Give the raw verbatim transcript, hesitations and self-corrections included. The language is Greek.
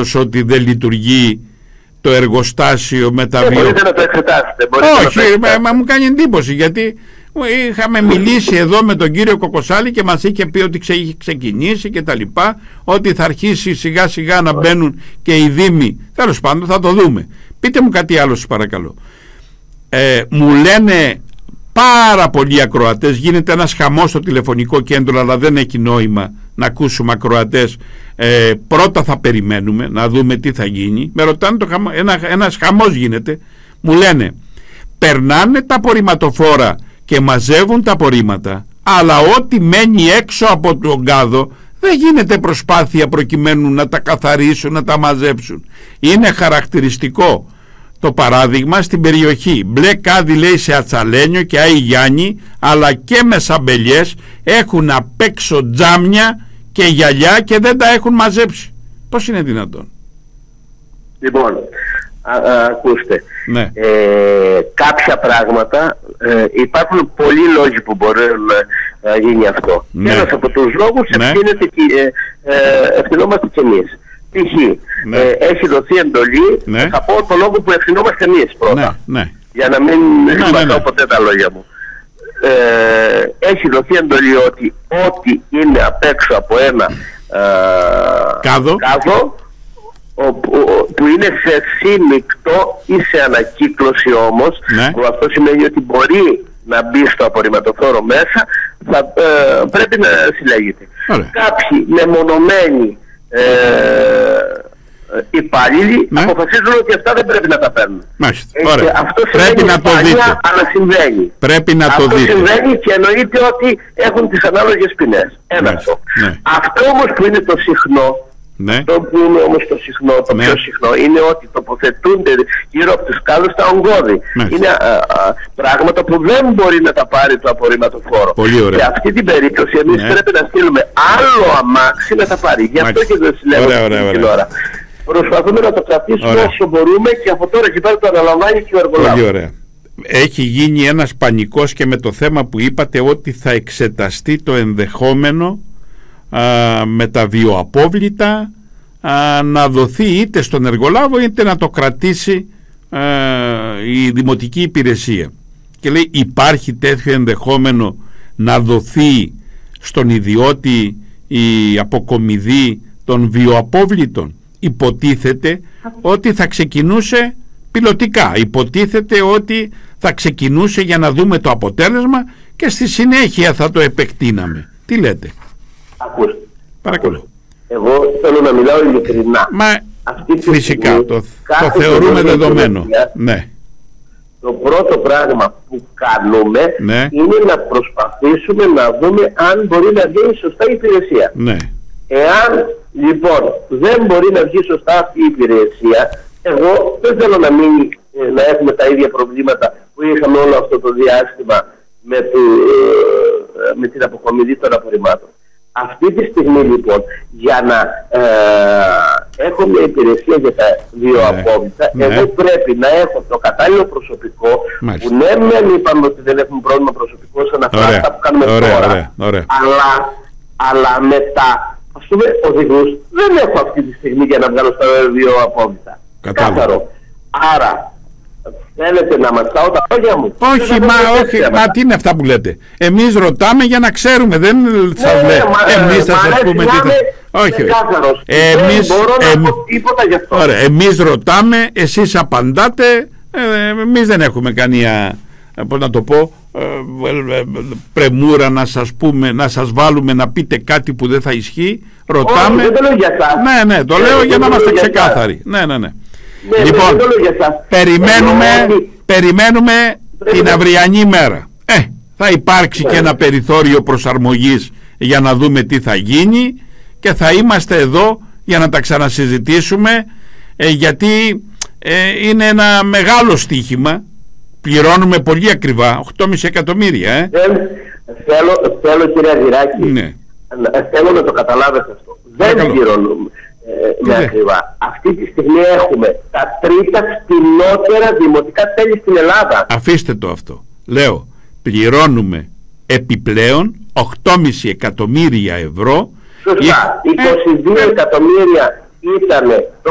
βέβαιος ότι δεν λειτουργεί το εργοστάσιο με τα βιβλία. βιο... Μπορείτε να το εξετάσετε. Όχι, να το μα, μα μου κάνει εντύπωση, γιατί είχαμε μιλήσει εδώ με τον κύριο Κοκοσάλη και μας είχε πει ότι ξε, είχε ξεκινήσει και τα λοιπά, ότι θα αρχίσει σιγά σιγά να μπαίνουν και οι δήμοι. Τέλος πάντων, θα το δούμε. Πείτε μου κάτι άλλο σας παρακαλώ. Ε, μου λένε πάρα πολλοί ακροατές, γίνεται ένας χαμός στο τηλεφωνικό κέντρο, αλλά δεν έχει νόημα να ακούσουμε ακροατές. Ε, πρώτα θα περιμένουμε να δούμε τι θα γίνει. Με ρωτάνε, το χαμο, ένα, ένας χαμός γίνεται. Μου λένε, περνάνε τα απορριμματοφόρα και μαζεύουν τα απορρίμματα, αλλά ό,τι μένει έξω από τον κάδο δεν γίνεται προσπάθεια προκειμένου να τα καθαρίσουν, να τα μαζέψουν. Είναι χαρακτηριστικό το παράδειγμα στην περιοχή. Μπλε κάδι, λέει, σε Ατσαλένιο και Άη Γιάννη, αλλά και με Σαμπελιές έχουν απ' έξω τζάμια και γυαλιά και δεν τα έχουν μαζέψει. Πώς είναι δυνατόν? Λοιπόν, α, α, ακούστε, ναι. ε, κάποια πράγματα, ε, υπάρχουν πολλοί λόγοι που μπορεί να, να γίνει αυτό. Ναι. Ένας από τους λόγους, ναι, ευθύνεται και, ε, ε, ευθυνόμαστε κι εμείς. Π.χ. Ναι. Ε, έχει δοθεί εντολή, ναι, θα πω το λόγο που ευθυνόμαστε εμείς πρώτα, ναι, ναι, για να μην ναι, ναι, ναι. ποτέ τα λόγια μου. Ε, έχει δοθεί εντολή ότι ό,τι είναι απ' έξω από ένα ε, κάδο, κάδο ο, ο, που είναι σε σύμμικτο ή σε ανακύκλωση όμως, ναι, που αυτό σημαίνει ότι μπορεί να μπει στο απορριμματοφόρο μέσα, θα, ε, πρέπει να συλλέγεται. Ωραία. Κάποιοι μεμονωμένοι ε, υπάλληλοι, ναι, αποφασίζουν ότι αυτά δεν πρέπει να τα παίρνουν. Ε, αυτό πρέπει να το δείτε. Αλλά συμβαίνει. Πρέπει να αυτό το δείτε. συμβαίνει και εννοείται ότι έχουν τις ανάλογες ποινές. Ένα αυτό. Ναι. Αυτό όμως που είναι το συχνό, ναι, αυτό που είναι όμως το συχνό, το ναι, πιο συχνό, είναι ότι τοποθετούνται γύρω από τους κάδους τα ογκώδη. Ναι. Είναι α, α, πράγματα που δεν μπορεί να τα πάρει το απορριμματοφόρο. Πολύ ωραία. Σε αυτή την περίπτωση εμείς, ναι, πρέπει να στείλουμε άλλο αμάξι να τα πάρει. Γι' αυτό και δεν συλλέγουμε την ώρα. Προσπαθούμε να το κρατήσουμε, ωραία, όσο μπορούμε, και από τώρα και πέρα το αναλαμβάνει και ο εργολάβος. Πολύ ωραία. Έχει γίνει ένας πανικός και με το θέμα που είπατε ότι θα εξεταστεί το ενδεχόμενο α, με τα βιοαπόβλητα α, να δοθεί είτε στον εργολάβο είτε να το κρατήσει α, η δημοτική υπηρεσία. Και λέει, υπάρχει τέτοιο ενδεχόμενο να δοθεί στον ιδιώτη η αποκομιδή των βιοαπόβλητων? Υποτίθεται ότι θα ξεκινούσε πιλωτικά, υποτίθεται ότι θα ξεκινούσε για να δούμε το αποτέλεσμα και στη συνέχεια θα το επεκτείναμε. Τι λέτε? Ακούστε. Παρακαλώ. Εγώ θέλω να μιλάω ειλικρινά. Μα αυτή τη φυσικά στιγμή, το, το θεωρούμε δεδομένο. Ναι. Το πρώτο πράγμα που κάνουμε, ναι, είναι να προσπαθήσουμε να δούμε αν μπορεί να βγει σωστά η υπηρεσία. Ναι. Εάν λοιπόν δεν μπορεί να βγει σωστά αυτή η υπηρεσία, εγώ δεν θέλω να, μην, να έχουμε τα ίδια προβλήματα που είχαμε όλο αυτό το διάστημα με, το, με την αποκομιδή των απορριμμάτων. Αυτή τη στιγμή λοιπόν, για να ε, έχω μια υπηρεσία για τα βιοαπόβλητα, ναι, εγώ πρέπει να έχω το κατάλληλο προσωπικό. Μάλιστα. Που ναι, μεν είπαμε ότι δεν έχουμε πρόβλημα προσωπικό σαν αυτά, αυτά που κάνουμε ωραία, τώρα, ωραία, ωραία. Αλλά, αλλά μετά, ας πούμε, οδηγούς δεν έχω αυτή τη στιγμή για να βγάλω στα βιοαπόβλητα. Κάθαρο. Άρα θέλετε να μαστάω τα λόγια μου? Όχι, μα, όχι, μα τι είναι αυτά που λέτε? Εμείς ρωτάμε για να ξέρουμε, δεν θα ναι, λέμε. Εμείς θα σας πούμε τι θα... Όχι, εμείς, δεν μπορώ εμ... να πω τίποτα γι' αυτό. Ωραία, εμείς ρωτάμε, εσείς απαντάτε, ε, εμείς δεν έχουμε κανένα, πώς να το πω, ε, ε, πρεμούρα να σας πούμε, να σας βάλουμε να πείτε κάτι που δεν θα ισχύει. Ρωτάμε. Όχι, δεν το λέω για σας. Ναι, ναι, το λέω ε, για να είμαστε ξεκάθαροι. Ναι, ναι, ναι. Ναι, λοιπόν, περιμένουμε, ότι... περιμένουμε την να... αυριανή μέρα. Ε, θα υπάρξει ναι. και ένα περιθώριο προσαρμογής για να δούμε τι θα γίνει και θα είμαστε εδώ για να τα ξανασυζητήσουμε, ε, γιατί ε, είναι ένα μεγάλο στοίχημα. Πληρώνουμε πολύ ακριβά, οκτώ κόμμα πέντε εκατομμύρια. Ε. Θέλω, θέλω κύριε Αγγυράκη, ναι. θέλω να το καταλάβετε αυτό. Δεν πληρώνουμε ε, με ακριβά. Αυτή τη στιγμή έχουμε τα τρίτα φτηνότερα δημοτικά τέλη στην Ελλάδα. Αφήστε το αυτό. Λέω, πληρώνουμε επιπλέον οκτώ κόμμα πέντε εκατομμύρια ευρώ. Σωστά. είκοσι δύο ε, εκατομμύρια ήταν